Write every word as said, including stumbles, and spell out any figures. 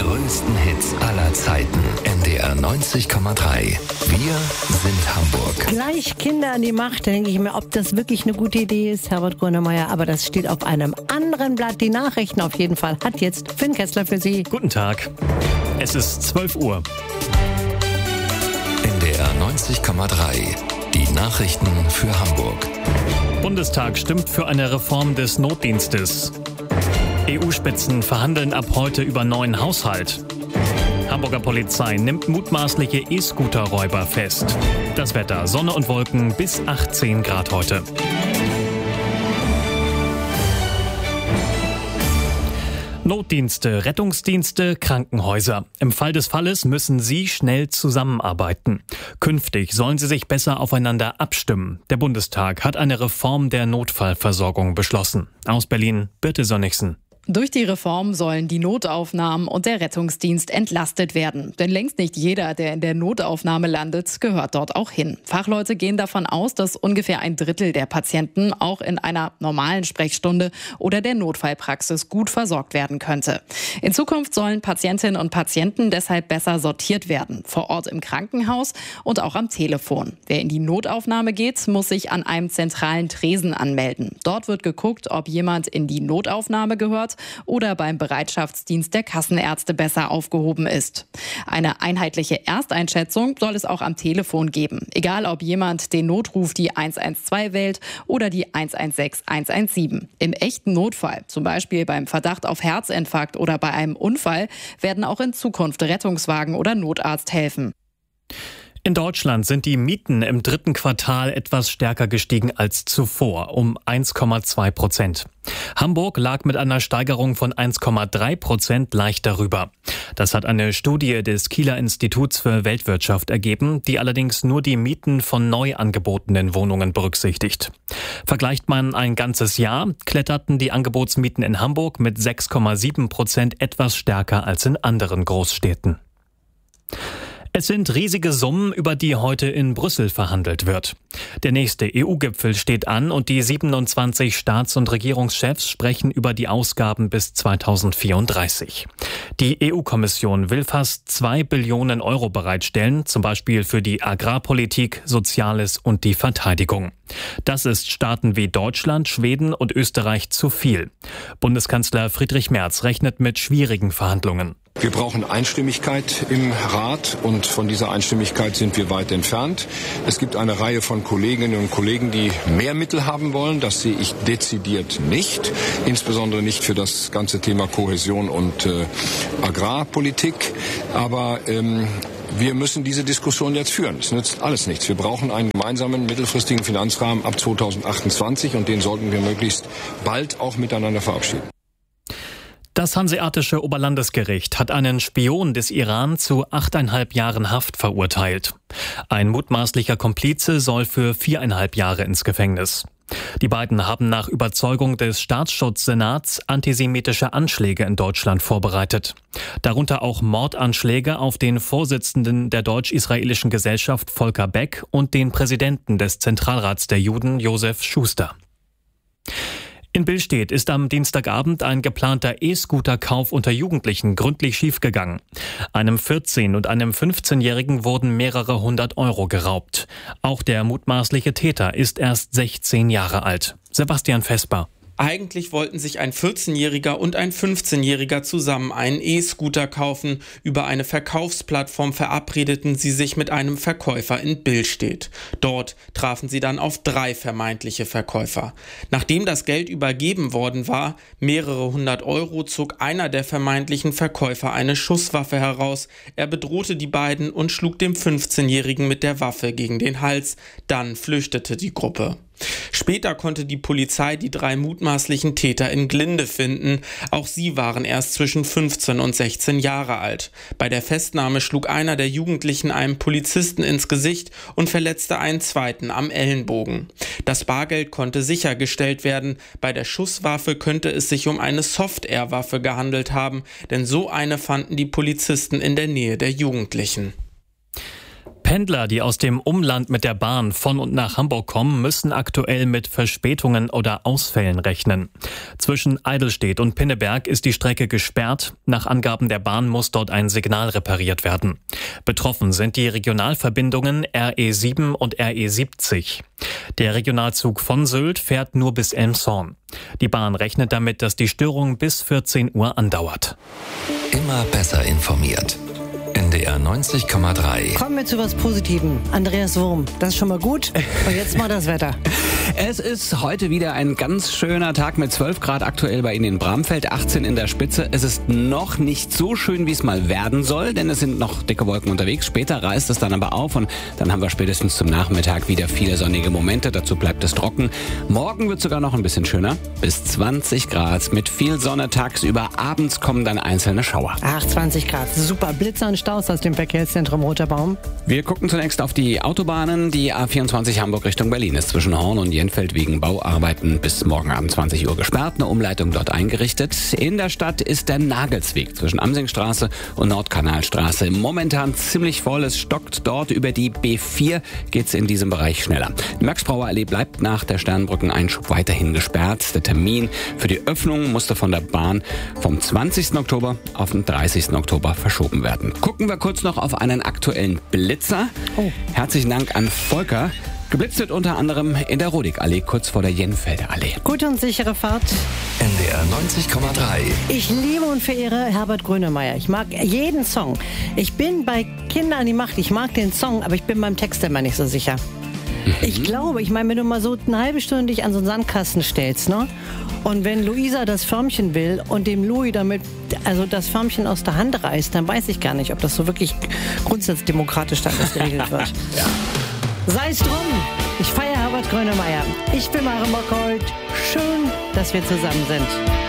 größten Hits aller Zeiten. N D R neunzig Komma drei. Wir sind Hamburg. Gleich Kinder an die Macht, da denke ich mir, ob das wirklich eine gute Idee ist, Herbert Grönemeyer. Aber das steht auf einem anderen Blatt. Die Nachrichten auf jeden Fall hat jetzt Finn Kessler für Sie. Guten Tag. Es ist zwölf Uhr. N D R neunzig Komma drei. Die Nachrichten für Hamburg. Bundestag stimmt für eine Reform des Notdienstes. E U-Spitzen verhandeln ab heute über neuen Haushalt. Hamburger Polizei nimmt mutmaßliche E-Scooter-Räuber fest. Das Wetter: Sonne und Wolken bis achtzehn Grad heute. Notdienste, Rettungsdienste, Krankenhäuser. Im Fall des Falles müssen sie schnell zusammenarbeiten. Künftig sollen sie sich besser aufeinander abstimmen. Der Bundestag hat eine Reform der Notfallversorgung beschlossen. Aus Berlin, Birte Sönnigsen. Durch die Reform sollen die Notaufnahmen und der Rettungsdienst entlastet werden. Denn längst nicht jeder, der in der Notaufnahme landet, gehört dort auch hin. Fachleute gehen davon aus, dass ungefähr ein Drittel der Patienten auch in einer normalen Sprechstunde oder der Notfallpraxis gut versorgt werden könnte. In Zukunft sollen Patientinnen und Patienten deshalb besser sortiert werden. Vor Ort im Krankenhaus und auch am Telefon. Wer in die Notaufnahme geht, muss sich an einem zentralen Tresen anmelden. Dort wird geguckt, ob jemand in die Notaufnahme gehört oder beim Bereitschaftsdienst der Kassenärzte besser aufgehoben ist. Eine einheitliche Ersteinschätzung soll es auch am Telefon geben. Egal, ob jemand den Notruf die eins eins zwei wählt oder die eins eins sechs eins eins sieben. Im echten Notfall, zum Beispiel beim Verdacht auf Herzinfarkt oder bei einem Unfall, werden auch in Zukunft Rettungswagen oder Notarzt helfen. In Deutschland sind die Mieten im dritten Quartal etwas stärker gestiegen als zuvor, um eins Komma zwei Prozent. Hamburg lag mit einer Steigerung von eins Komma drei Prozent leicht darüber. Das hat eine Studie des Kieler Instituts für Weltwirtschaft ergeben, die allerdings nur die Mieten von neu angebotenen Wohnungen berücksichtigt. Vergleicht man ein ganzes Jahr, kletterten die Angebotsmieten in Hamburg mit sechs Komma sieben Prozent etwas stärker als in anderen Großstädten. Es sind riesige Summen, über die heute in Brüssel verhandelt wird. Der nächste E U-Gipfel steht an und die siebenundzwanzig Staats- und Regierungschefs sprechen über die Ausgaben bis zweitausendvierunddreißig. Die E U-Kommission will fast zwei Billionen Euro bereitstellen, zum Beispiel für die Agrarpolitik, Soziales und die Verteidigung. Das ist Staaten wie Deutschland, Schweden und Österreich zu viel. Bundeskanzler Friedrich Merz rechnet mit schwierigen Verhandlungen. Wir brauchen Einstimmigkeit im Rat und von dieser Einstimmigkeit sind wir weit entfernt. Es gibt eine Reihe von Kolleginnen und Kollegen, die mehr Mittel haben wollen. Das sehe ich dezidiert nicht, insbesondere nicht für das ganze Thema Kohäsion und äh, Agrarpolitik. Aber ähm, wir müssen diese Diskussion jetzt führen. Es nützt alles nichts. Wir brauchen einen gemeinsamen mittelfristigen Finanzrahmen ab zweitausendachtundzwanzig und den sollten wir möglichst bald auch miteinander verabschieden. Das Hanseatische Oberlandesgericht hat einen Spion des Iran zu achteinhalb Jahren Haft verurteilt. Ein mutmaßlicher Komplize soll für viereinhalb Jahre ins Gefängnis. Die beiden haben nach Überzeugung des Staatsschutzsenats antisemitische Anschläge in Deutschland vorbereitet. Darunter auch Mordanschläge auf den Vorsitzenden der deutsch-israelischen Gesellschaft Volker Beck und den Präsidenten des Zentralrats der Juden Josef Schuster. In Billstedt ist am Dienstagabend ein geplanter E-Scooter-Kauf unter Jugendlichen gründlich schiefgegangen. Einem vierzehn- und einem fünfzehnjährigen wurden mehrere hundert Euro geraubt. Auch der mutmaßliche Täter ist erst sechzehn Jahre alt. Sebastian Vesper. Eigentlich wollten sich ein vierzehnjähriger und ein fünfzehnjähriger zusammen einen E-Scooter kaufen. Über eine Verkaufsplattform verabredeten sie sich mit einem Verkäufer in Billstedt. Dort trafen sie dann auf drei vermeintliche Verkäufer. Nachdem das Geld übergeben worden war, mehrere hundert Euro, zog einer der vermeintlichen Verkäufer eine Schusswaffe heraus. Er bedrohte die beiden und schlug dem fünfzehnjährigen mit der Waffe gegen den Hals. Dann flüchtete die Gruppe. Später konnte die Polizei die drei mutmaßlichen Täter in Glinde finden. Auch sie waren erst zwischen fünfzehn und sechzehn Jahre alt. Bei der Festnahme schlug einer der Jugendlichen einem Polizisten ins Gesicht und verletzte einen zweiten am Ellenbogen. Das Bargeld konnte sichergestellt werden. Bei der Schusswaffe könnte es sich um eine Soft-Air-Waffe gehandelt haben, denn so eine fanden die Polizisten in der Nähe der Jugendlichen. Pendler, die aus dem Umland mit der Bahn von und nach Hamburg kommen, müssen aktuell mit Verspätungen oder Ausfällen rechnen. Zwischen Eidelstedt und Pinneberg ist die Strecke gesperrt. Nach Angaben der Bahn muss dort ein Signal repariert werden. Betroffen sind die Regionalverbindungen R E sieben und R E siebzig. Der Regionalzug von Sylt fährt nur bis Elmshorn. Die Bahn rechnet damit, dass die Störung bis vierzehn Uhr andauert. Immer besser informiert. N D R neunzig Komma drei. Kommen wir zu was Positivem. Andreas Wurm, das ist schon mal gut. Und jetzt mal das Wetter. Es ist heute wieder ein ganz schöner Tag mit zwölf Grad aktuell bei Ihnen in Bramfeld, achtzehn in der Spitze. Es ist noch nicht so schön, wie es mal werden soll, denn es sind noch dicke Wolken unterwegs. Später reißt es dann aber auf und dann haben wir spätestens zum Nachmittag wieder viele sonnige Momente. Dazu bleibt es trocken. Morgen wird sogar noch ein bisschen schöner. Bis zwanzig Grad mit viel Sonne tagsüber. Abends kommen dann einzelne Schauer. Ach, zwanzig Grad. Super. Blitzer und Staus aus dem Verkehrszentrum Roter Baum. Wir gucken zunächst auf die Autobahnen. Die A vierundzwanzig Hamburg Richtung Berlin ist zwischen Horn und Jenfeld wegen Bauarbeiten bis morgen Abend zwanzig Uhr gesperrt. Eine Umleitung dort eingerichtet. In der Stadt ist der Nagelsweg zwischen Amsingstraße und Nordkanalstraße momentan ziemlich voll. Es stockt dort. Über die B vier geht's in diesem Bereich schneller. Die Max-Brauer-Allee bleibt nach der Sternbrückeneinschub weiterhin gesperrt. Der Termin für die Öffnung musste von der Bahn vom zwanzigsten Oktober auf den dreißigsten Oktober verschoben werden. Gucken wir kurz noch auf einen aktuellen Blitzer. Oh. Herzlichen Dank an Volker. Geblitzt wird unter anderem in der Rodig-Allee, kurz vor der Jenfelder Allee. Gute und sichere Fahrt. N D R neunzig Komma drei. Ich liebe und verehre Herbert Grönemeyer. Ich mag jeden Song. Ich bin bei Kinder an die Macht. Ich mag den Song, aber ich bin beim Text immer nicht so sicher. Mhm. Ich glaube, ich meine, wenn du mal so eine halbe Stunde dich an so einen Sandkasten stellst, ne? Und wenn Luisa das Förmchen will und dem Louis damit also das Förmchen aus der Hand reißt, dann weiß ich gar nicht, ob das so wirklich grundsatzdemokratisch dann geregelt wird. Ja. Sei es drum, ich feiere Herbert Grönemeyer. Ich bin Maren Bockhold. Schön, dass wir zusammen sind.